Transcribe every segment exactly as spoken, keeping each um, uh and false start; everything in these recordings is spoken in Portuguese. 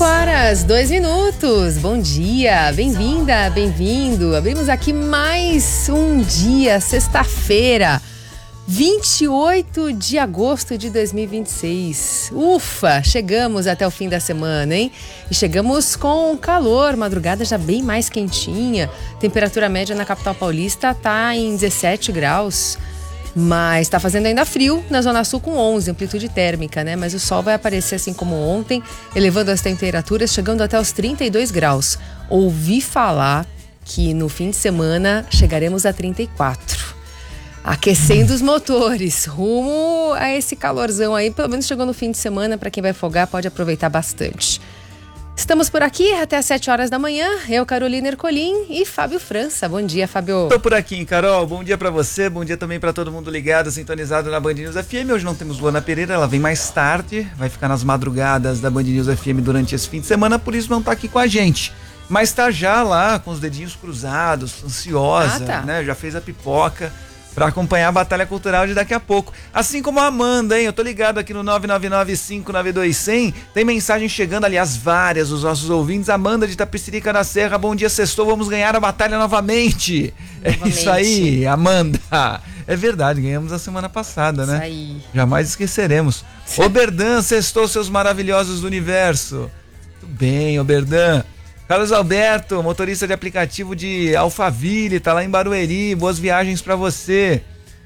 cinco horas, dois minutos. Bom dia, bem-vinda, bem-vindo. Abrimos aqui mais um dia, sexta-feira, vinte e oito de agosto de dois mil e vinte e seis. Ufa, chegamos até o fim da semana, hein? E chegamos com calor, madrugada já bem mais quentinha. Temperatura média na capital paulista tá em dezessete graus. Mas está fazendo ainda frio na Zona Sul com onze, amplitude térmica, né? Mas o sol vai aparecer assim como ontem, elevando as temperaturas, chegando até os trinta e dois graus. Ouvi falar que no fim de semana chegaremos a trinta e quatro. Aquecendo os motores, rumo a esse calorzão aí, pelo menos chegou no fim de semana, para quem vai folgar pode aproveitar bastante. Estamos por aqui até às sete horas da manhã, eu, Carolina Ercolim e Fábio França. Bom dia, Fábio. Tô por aqui, Carol. Bom dia pra você, bom dia também pra todo mundo ligado, sintonizado na Band News F M. Hoje não temos Luana Pereira, ela vem mais tarde, vai ficar nas madrugadas da Band News F M durante esse fim de semana, por isso não tá aqui com a gente. Mas tá já lá com os dedinhos cruzados, ansiosa, ah, tá. né? Já fez a pipoca pra acompanhar a Batalha Cultural de daqui a pouco. Assim como a Amanda, hein? Eu tô ligado aqui no nove nove nove, cinco nove dois, zero zero. Tem mensagem chegando, aliás, várias dos nossos ouvintes. Amanda de Itapecerica da Serra, bom dia, sextou, vamos ganhar a batalha novamente. novamente. É isso aí, Amanda. É verdade, ganhamos a semana passada, né? Isso aí. Jamais esqueceremos. Oberdan, sextou, seus maravilhosos do universo. Tudo bem, Oberdan. Carlos Alberto, motorista de aplicativo de Alphaville, tá lá em Barueri, boas viagens pra você.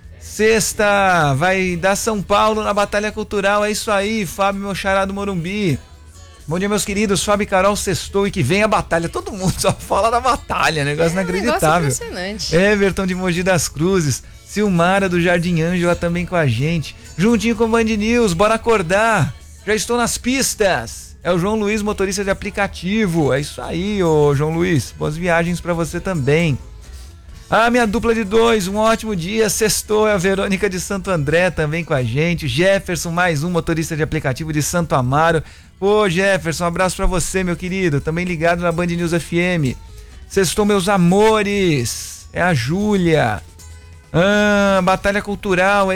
Sexta, vai dar São Paulo na Batalha Cultural, é isso aí, Fábio, meu xará do Morumbi. Bom dia, meus queridos, Fábio e Carol, sextou e que vem a batalha. Todo mundo só fala da batalha, negócio é, inacreditável. Negócio impressionante. Everton de Mogi das Cruzes, Silmara do Jardim Ângela também com a gente. Juntinho com o Band News, bora acordar, já estou nas pistas. É o João Luiz, motorista de aplicativo. É isso aí, ô João Luiz. Boas viagens pra você também. Ah, minha dupla de dois, um ótimo dia. Sextou, é a Verônica de Santo André também com a gente. Jefferson, mais um motorista de aplicativo de Santo Amaro. Pô, Jefferson, um abraço pra você, meu querido. Também ligado na Band News F M. Sextou, meus amores. É a Júlia. Ah, Batalha Cultural.